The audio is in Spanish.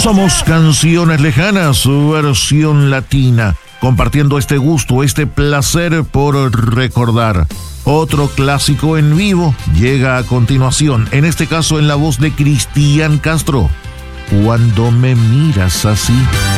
Somos Canciones Lejanas, su versión latina, compartiendo este gusto, este placer por recordar. Otro clásico en vivo llega a continuación, en este caso en la voz de Cristian Castro. Cuando me miras así.